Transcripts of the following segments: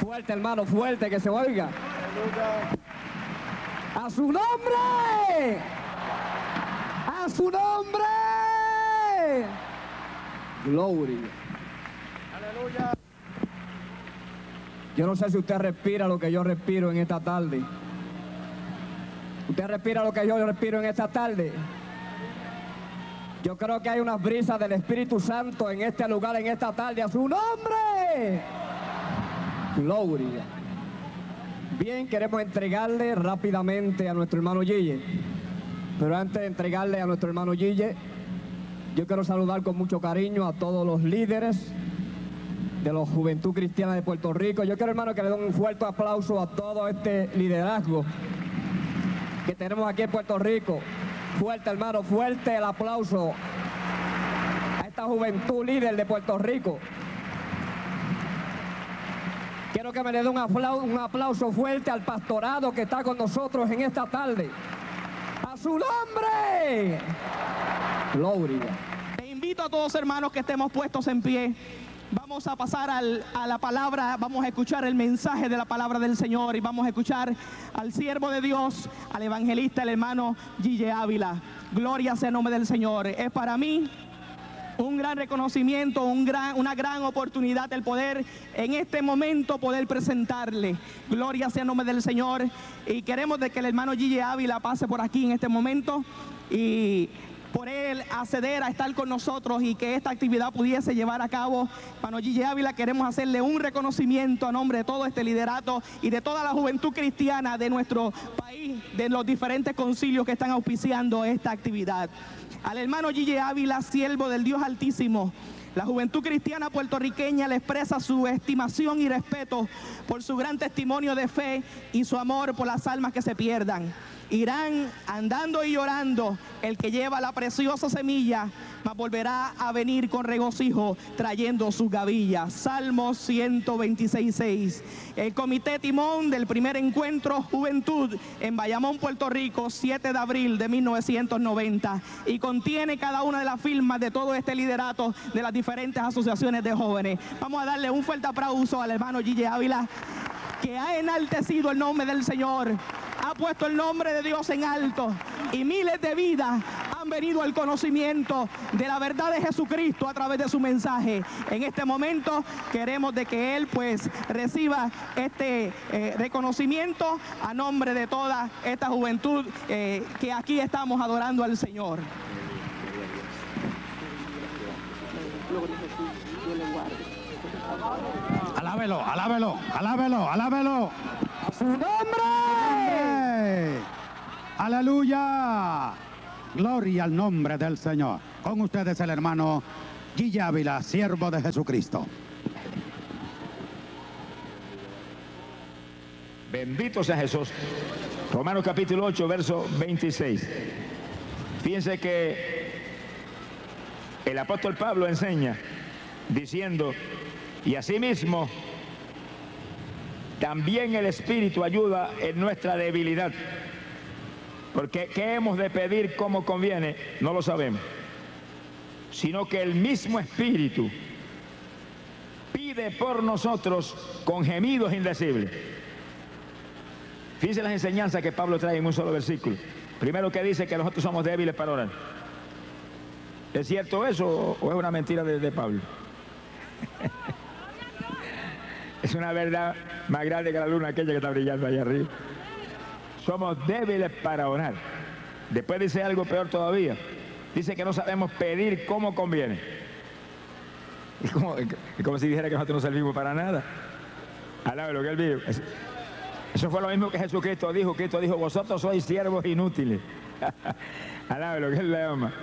Fuerte, hermano, fuerte, que se oiga. ¡A su nombre! ¡A su nombre! Gloria. Aleluya. Yo no sé si usted respira lo que yo respiro en esta tarde. ¿Usted respira lo que yo respiro en esta tarde? Yo creo que hay unas brisas del Espíritu Santo en este lugar, en esta tarde. ¡A su nombre! Gloria. Bien, queremos entregarle rápidamente a nuestro hermano Gille. Pero antes de entregarle a nuestro hermano Gille, yo quiero saludar con mucho cariño a todos los líderes de la Juventud Cristiana de Puerto Rico. Yo quiero, hermano, que le den un fuerte aplauso a todo este liderazgo que tenemos aquí en Puerto Rico. Fuerte, hermano, fuerte el aplauso a esta juventud líder de Puerto Rico. Quiero que me le dé un aplauso fuerte al pastorado que está con nosotros en esta tarde. ¡A su nombre! Gloria. Te invito a todos, hermanos, que estemos puestos en pie. Vamos a pasar a la palabra, vamos a escuchar el mensaje de la palabra del Señor y vamos a escuchar al siervo de Dios, al evangelista, el hermano Gille Ávila. Gloria sea el nombre del Señor. Es para mí un gran reconocimiento, una gran oportunidad el poder en este momento poder presentarle. Gloria sea el nombre del Señor. Y queremos de que el hermano Gille Ávila pase por aquí en este momento y por él acceder a estar con nosotros y que esta actividad pudiese llevar a cabo. Hermano Gille Ávila, queremos hacerle un reconocimiento a nombre de todo este liderato y de toda la juventud cristiana de nuestro país, de los diferentes concilios que están auspiciando esta actividad. Al hermano Gille Ávila, siervo del Dios Altísimo, la juventud cristiana puertorriqueña le expresa su estimación y respeto por su gran testimonio de fe y su amor por las almas que se pierdan. Irán andando y llorando el que lleva la preciosa semilla, mas volverá a venir con regocijo trayendo sus gavillas. Salmos 126:6. El comité timón del primer encuentro Juventud en Bayamón, Puerto Rico, 7 de abril de 1990, y contiene cada una de las firmas de todo este liderato de las diferentes asociaciones de jóvenes. Vamos a darle un fuerte aplauso al hermano Gille Ávila, que ha enaltecido el nombre del Señor, ha puesto el nombre de Dios en alto, y miles de vidas han venido al conocimiento de la verdad de Jesucristo a través de su mensaje. En este momento queremos de que él pues reciba este reconocimiento a nombre de toda esta juventud que aquí estamos adorando al Señor. Alábelo, alábelo, alábelo, alábelo. ¡A su nombre! Aleluya. Gloria al nombre del Señor. Con ustedes el hermano Gille Ávila, siervo de Jesucristo. Bendito sea Jesús. Romanos capítulo 8, verso 26. Fíjense que el apóstol Pablo enseña diciendo: y asimismo también el Espíritu ayuda en nuestra debilidad. Porque ¿qué hemos de pedir como conviene? No lo sabemos. Sino que el mismo Espíritu pide por nosotros con gemidos indecibles. Fíjense las enseñanzas que Pablo trae en un solo versículo. Primero, que dice que nosotros somos débiles para orar. ¿Es cierto eso o es una mentira de Pablo? Es una verdad más grande que la luna aquella que está brillando allá arriba. Somos débiles para orar. Después dice algo peor todavía. Dice que no sabemos pedir como conviene. Es como si dijera que nosotros no servimos para nada. Alabe lo que él dijo. Eso fue lo mismo que Jesucristo dijo. Cristo dijo: vosotros sois siervos inútiles. Alabe lo que él le ama.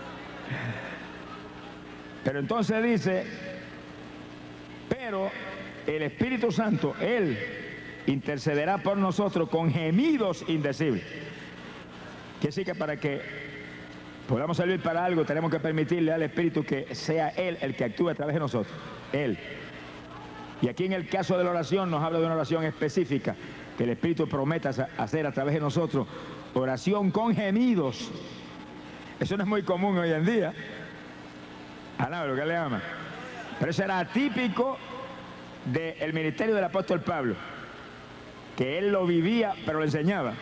Pero entonces dice: pero el Espíritu Santo, Él intercederá por nosotros con gemidos indecibles. Quiere decir que para que podamos servir para algo, tenemos que permitirle al Espíritu que sea Él el que actúe a través de nosotros. Él. Y aquí en el caso de la oración nos habla de una oración específica que el Espíritu promete hacer a través de nosotros. Oración con gemidos. Eso no es muy común hoy en día. Alaba lo que le ama. Pero eso era típico del ministerio del apóstol Pablo, que él lo vivía, pero lo enseñaba.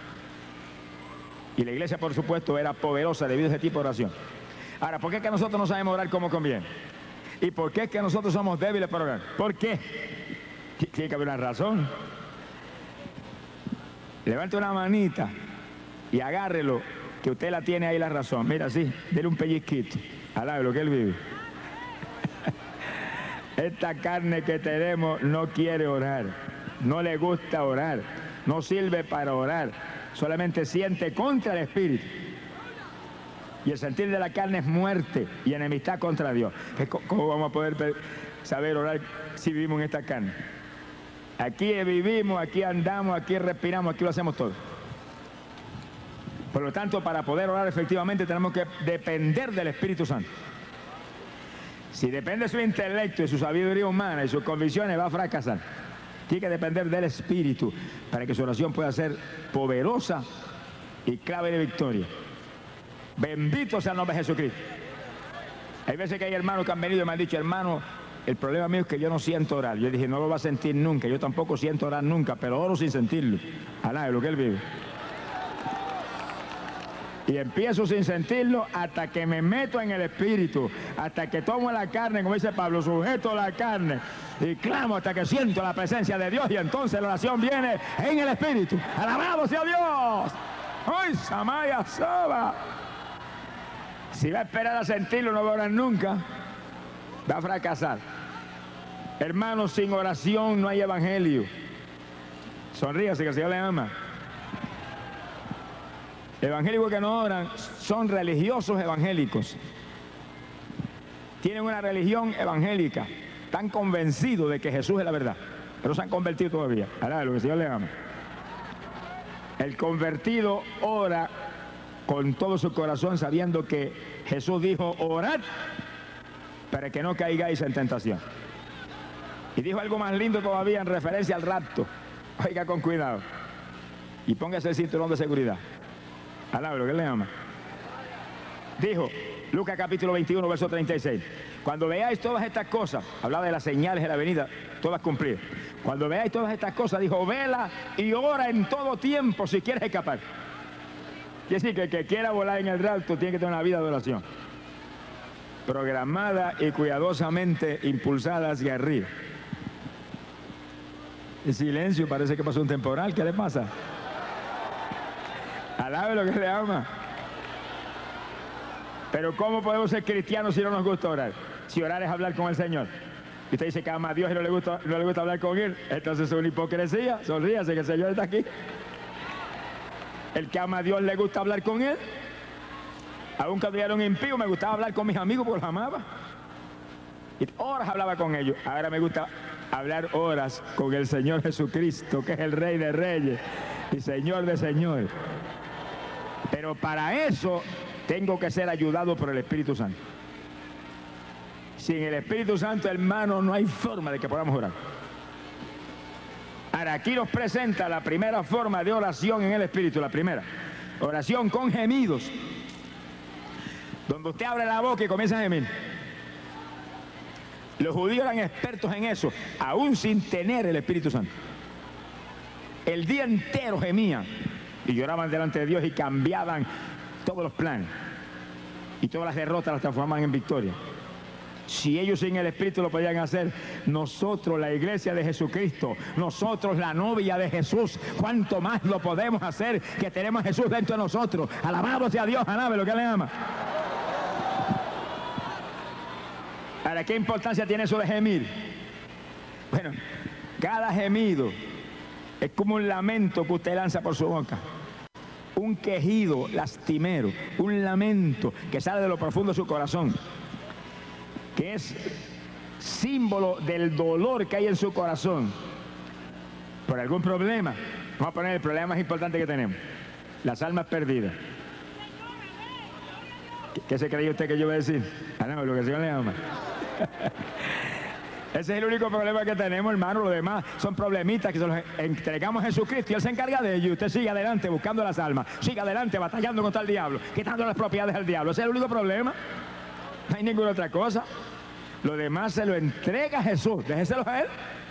Y la iglesia, por supuesto, era poderosa debido a ese tipo de oración. Ahora, ¿por qué es que nosotros no sabemos orar como conviene? ¿Y por qué es que nosotros somos débiles para orar? ¿Por qué? Tiene que haber una razón. Levante una manita y agárrelo, que usted la tiene ahí la razón. Mira, así, dele un pellizquito. Alabe lo que él vive. Esta carne que tenemos no quiere orar, no le gusta orar, no sirve para orar, solamente siente contra el espíritu. Y el sentir de la carne es muerte y enemistad contra Dios. ¿Cómo vamos a poder saber orar si vivimos en esta carne? Aquí vivimos, aquí andamos, aquí respiramos, aquí lo hacemos todo. Por lo tanto, para poder orar efectivamente tenemos que depender del Espíritu Santo. Si depende de su intelecto y su sabiduría humana y sus convicciones, va a fracasar. Tiene que depender del Espíritu para que su oración pueda ser poderosa y clave de victoria. Bendito sea el nombre de Jesucristo. Hay veces que hay hermanos que han venido y me han dicho, hermano, el problema mío es que yo no siento orar. Yo dije, no lo va a sentir nunca. Yo tampoco siento orar nunca, pero oro sin sentirlo. Alá, es lo que él vive. Y empiezo sin sentirlo hasta que me meto en el espíritu, hasta que tomo la carne, como dice Pablo, sujeto la carne y clamo hasta que siento la presencia de Dios, y entonces la oración viene en el espíritu. ¡Alabado sea Dios! ¡Ay, Samaya Soba! Si va a esperar a sentirlo, no va a orar nunca, va a fracasar. Hermanos, sin oración no hay evangelio. Sonríase, que el Señor le ama. Evangélicos que no oran son religiosos evangélicos. Tienen una religión evangélica. Están convencidos de que Jesús es la verdad, pero no se han convertido todavía. Alá, lo que el Señor le ama. El convertido ora con todo su corazón, sabiendo que Jesús dijo, orad para que no caigáis en tentación. Y dijo algo más lindo todavía en referencia al rapto. Oiga con cuidado y póngase el cinturón de seguridad. Alá, lo que le ama. Dijo, Lucas capítulo 21, verso 36. Cuando veáis todas estas cosas, hablaba de las señales de la venida, todas cumplidas. Cuando veáis todas estas cosas, dijo, vela y ora en todo tiempo si quieres escapar. Quiere decir que el que quiera volar en el rapto tiene que tener una vida de oración programada y cuidadosamente impulsada hacia arriba. En silencio, parece que pasó un temporal. ¿Qué le pasa? Alabe lo que le ama. Pero ¿cómo podemos ser cristianos si no nos gusta orar? Si orar es hablar con el Señor. Y usted dice que ama a Dios y no le gusta hablar con Él, entonces es una hipocresía. Sonríase que el Señor está aquí. El que ama a Dios le gusta hablar con Él. Aún cuando yo era un impío me gustaba hablar con mis amigos porque los amaba. Y horas hablaba con ellos. Ahora me gusta hablar horas con el Señor Jesucristo, que es el Rey de Reyes y Señor de Señores. Pero para eso tengo que ser ayudado por el Espíritu Santo. Sin el Espíritu Santo, hermano, no hay forma de que podamos orar. Ahora, aquí nos presenta la primera forma de oración en el Espíritu, la primera. Oración con gemidos. Donde usted abre la boca y comienza a gemir. Los judíos eran expertos en eso, aún sin tener el Espíritu Santo. El día entero gemían y lloraban delante de Dios y cambiaban todos los planes. Y todas las derrotas las transformaban en victoria. Si ellos sin el Espíritu lo podían hacer, nosotros, la iglesia de Jesucristo, nosotros, la novia de Jesús, ¿cuánto más lo podemos hacer que tenemos a Jesús dentro de nosotros? Alabado sea Dios, alabe lo que le ama. Ahora, ¿qué importancia tiene eso de gemir? Bueno, cada gemido es como un lamento que usted lanza por su boca. Un quejido lastimero, un lamento que sale de lo profundo de su corazón, que es símbolo del dolor que hay en su corazón por algún problema. Vamos a poner el problema más importante que tenemos: las almas perdidas. ¿Qué se creía usted que yo iba a decir? Ah, no, lo que el Señor le ama. Ese es el único problema que tenemos, hermano. Los demás son problemitas que se los entregamos a Jesucristo y Él se encarga de ello. Y usted sigue adelante buscando las almas, sigue adelante batallando contra el diablo, quitando las propiedades del diablo. Ese es el único problema. No hay ninguna otra cosa. Lo demás se lo entrega a Jesús. Déjeselo a Él.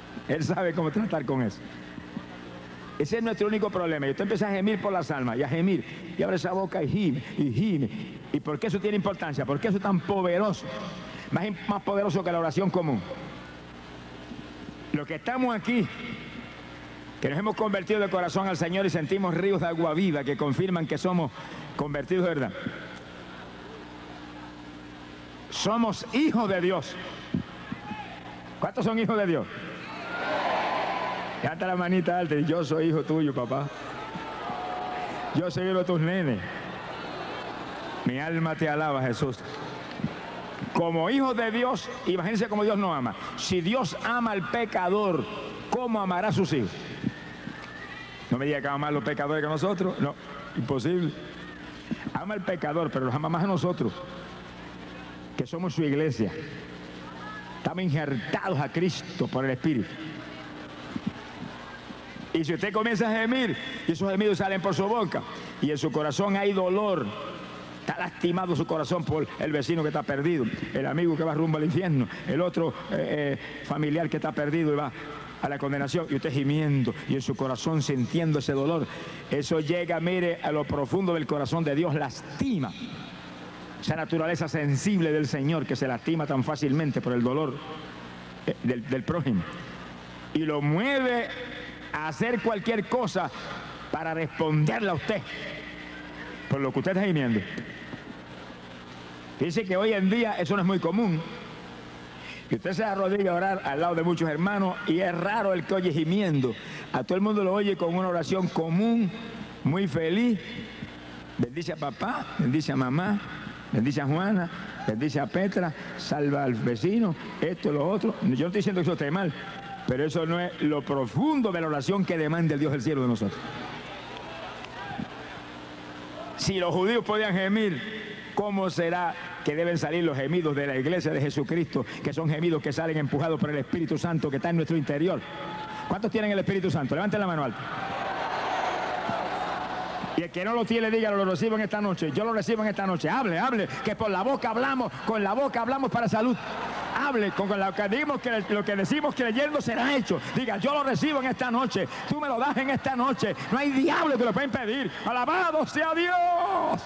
Él sabe cómo tratar con eso. Ese es nuestro único problema. Y usted empieza a gemir por las almas, y a gemir, y abre esa boca y gime, y gime. ¿Y por qué eso tiene importancia? ¿Por qué eso es tan poderoso? Más poderoso que la oración común. Los que estamos aquí, que nos hemos convertido de corazón al Señor y sentimos ríos de agua viva que confirman que somos convertidos de verdad. Somos hijos de Dios. ¿Cuántos son hijos de Dios? Levanta la manita alta y yo soy hijo tuyo, papá. Yo soy uno de tus nenes. Mi alma te alaba, Jesús. Como hijos de Dios, imagínense cómo Dios nos ama. Si Dios ama al pecador, ¿cómo amará a sus hijos? No me diga que ama más a los pecadores que nosotros. No, imposible. Ama al pecador, pero los ama más a nosotros, que somos su iglesia. Estamos injertados a Cristo por el Espíritu. Y si usted comienza a gemir, y esos gemidos salen por su boca, y en su corazón hay dolor, está lastimado su corazón por el vecino que está perdido, el amigo que va rumbo al infierno, el otro familiar que está perdido y va a la condenación, y usted gimiendo, y en su corazón sintiendo ese dolor, eso llega, mire, a lo profundo del corazón de Dios, lastima esa naturaleza sensible del Señor que se lastima tan fácilmente por el dolor del prójimo, y lo mueve a hacer cualquier cosa para responderle a usted por lo que usted está gimiendo. Dice que hoy en día eso no es muy común, que usted se arrodilla a orar al lado de muchos hermanos, y es raro el que oye gimiendo. A todo el mundo lo oye con una oración común, muy feliz. Bendice a papá, bendice a mamá, bendice a Juana, bendice a Petra, salva al vecino, esto, lo otro. Yo no estoy diciendo que eso esté mal, pero eso no es lo profundo de la oración que demanda el Dios del cielo de nosotros. Si los judíos podían gemir, ¿cómo será que deben salir los gemidos de la iglesia de Jesucristo, que son gemidos que salen empujados por el Espíritu Santo que está en nuestro interior? ¿Cuántos tienen el Espíritu Santo? Levanten la mano alta. Y el que no lo tiene, dígalo, lo recibo en esta noche. Yo lo recibo en esta noche. Hable, hable, que por la boca hablamos, con la boca hablamos para salud. Hable, con lo que digamos, que lo que decimos creyendo será hecho. Diga, yo lo recibo en esta noche. Tú me lo das en esta noche. No hay diablo que lo pueda impedir. Alabado sea Dios.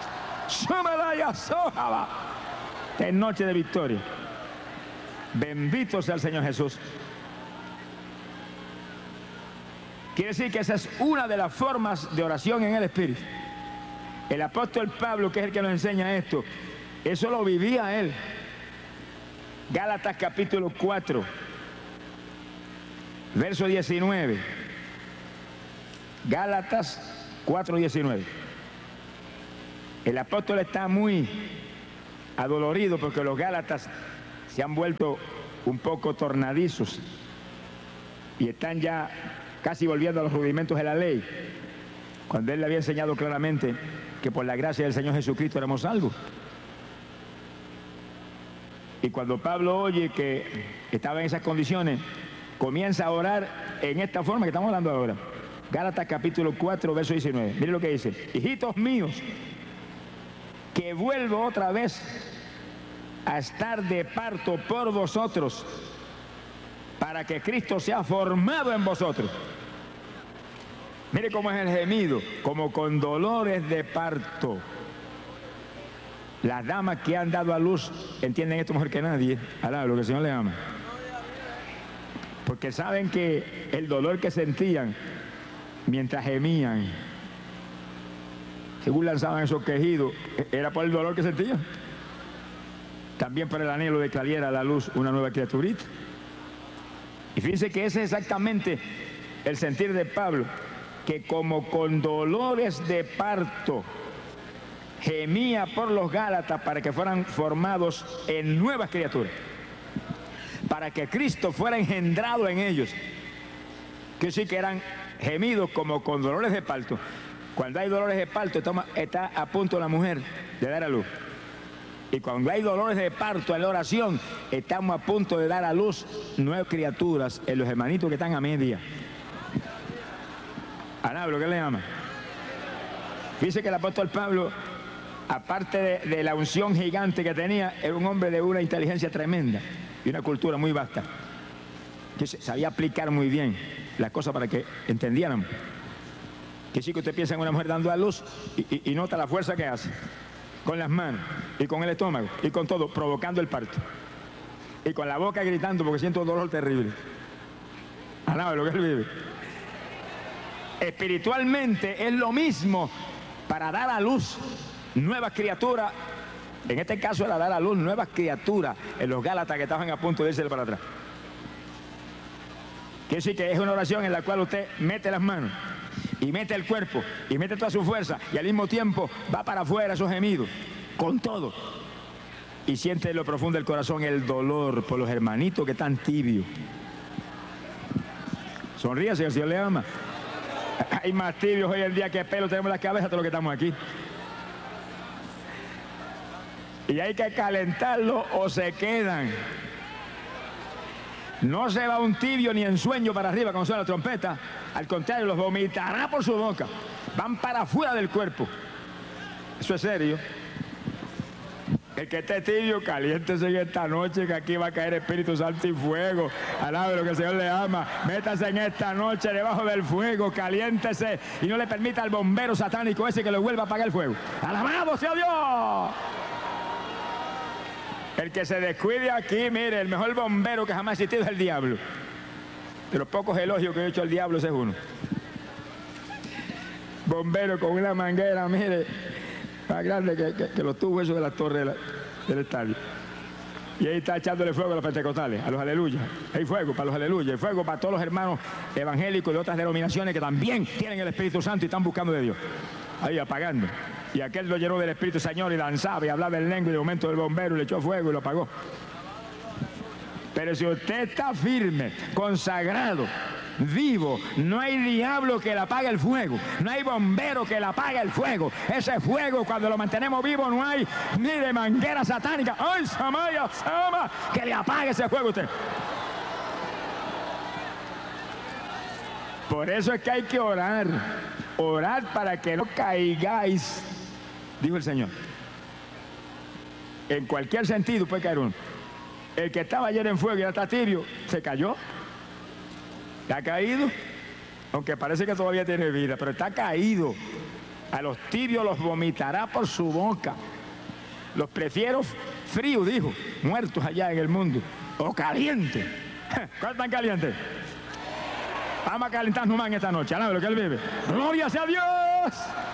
Es noche de victoria. Bendito sea el Señor Jesús. Quiere decir que esa es una de las formas de oración en el Espíritu. El apóstol Pablo, que es el que nos enseña esto, eso lo vivía él. Gálatas capítulo 4, verso 19. Gálatas 4, 19. El apóstol está muy adolorido porque los gálatas se han vuelto un poco tornadizos y están ya casi volviendo a los rudimentos de la ley, cuando él le había enseñado claramente que por la gracia del Señor Jesucristo éramos salvos. Y cuando Pablo oye que estaba en esas condiciones, comienza a orar en esta forma que estamos hablando ahora. Gálatas capítulo 4, verso 19. Mire lo que dice: hijitos míos, que vuelvo otra vez a estar de parto por vosotros, para que Cristo sea formado en vosotros. Mire cómo es el gemido, como con dolores de parto. Las damas que han dado a luz entienden esto mejor que nadie. Alá, lo que el Señor les ama. Porque saben que el dolor que sentían mientras gemían, según lanzaban esos quejidos, era por el dolor que sentían. También por el anhelo de que saliera a la luz una nueva criaturita. Y fíjense que ese es exactamente el sentir de Pablo, que como con dolores de parto gemía por los Gálatas para que fueran formados en nuevas criaturas, para que Cristo fuera engendrado en ellos. Que sí que eran gemidos como con dolores de parto. Cuando hay dolores de parto, está a punto la mujer de dar a luz. Y cuando hay dolores de parto en la oración, estamos a punto de dar a luz nuevas criaturas en los hermanitos que están a media. ¿Lo que le llama? Dice que el apóstol Pablo, aparte de la unción gigante que tenía, era un hombre de una inteligencia tremenda y una cultura muy vasta. que sabía aplicar muy bien las cosas para que entendiéramos. Que sí, que usted piensa en una mujer dando a luz y nota la fuerza que hace, con las manos, y con el estómago, y con todo, provocando el parto. Y con la boca gritando porque siento un dolor terrible. Alaba lo que él vive. Espiritualmente es lo mismo para dar a luz nuevas criaturas. En este caso era dar a luz nuevas criaturas en los Gálatas que estaban a punto de irse para atrás. Quiere decir que es una oración en la cual usted mete las manos y mete el cuerpo y mete toda su fuerza y al mismo tiempo va para afuera esos gemidos con todo y siente en lo profundo del corazón el dolor por los hermanitos que están tibios. Sonríase, el Señor le ama. Hay más tibios hoy en día que pelo tenemos en la cabeza todos los que estamos aquí. Y hay que calentarlo o se quedan. No se va un tibio ni en sueño para arriba cuando suena la trompeta. Al contrario, los vomitará por su boca. Van para afuera del cuerpo. Eso es serio. El que esté tibio, caliéntese en esta noche, que aquí va a caer Espíritu Santo y fuego. Alabe lo que el Señor le ama. Métase en esta noche debajo del fuego, caliéntese y no le permita al bombero satánico ese que lo vuelva a apagar el fuego. ¡Alabado sea Dios! El que se descuide aquí, mire, el mejor bombero que jamás ha existido es el diablo. De los pocos elogios que he hecho al diablo, ese es uno. Bombero con una manguera, mire, más grande que los tubos esos de la torre del estadio. Y ahí está echándole fuego a los pentecostales, a los aleluyas. Hay fuego para los aleluyas, hay fuego para todos los hermanos evangélicos de otras denominaciones que también tienen el Espíritu Santo y están buscando de Dios. Ahí apagando. Y aquel lo llenó del Espíritu Señor y lanzaba y hablaba en lengua y de momento el bombero le echó fuego y lo apagó. Pero si usted está firme, consagrado, vivo, no hay diablo que le apague el fuego, no hay bombero que le apague el fuego. Ese fuego, cuando lo mantenemos vivo, no hay ni de manguera satánica, ¡ay, Samaya, Sama!, que le apague ese fuego a usted. Por eso es que hay que orar, orar para que no caigáis, dijo el Señor. En cualquier sentido puede caer uno. El que estaba ayer en fuego y ya está tibio, se cayó. ¿Ha caído? Aunque parece que todavía tiene vida, pero está caído. A los tibios los vomitará por su boca. Los prefiero fríos, dijo, muertos allá en el mundo, o calientes. ¿Cuál tan caliente? Vamos a calentarnos más en esta noche, alabe lo que él vive. ¡Gloria sea Dios!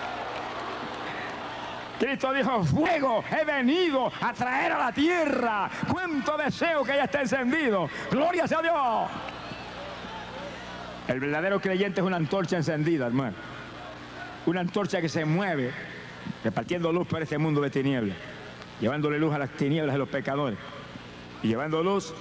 Cristo dijo, fuego, he venido a traer a la tierra. Cuánto deseo que ya esté encendido. ¡Gloria sea Dios! El verdadero creyente es una antorcha encendida, hermano. Una antorcha que se mueve, repartiendo luz para este mundo de tinieblas, llevándole luz a las tinieblas de los pecadores y llevando luz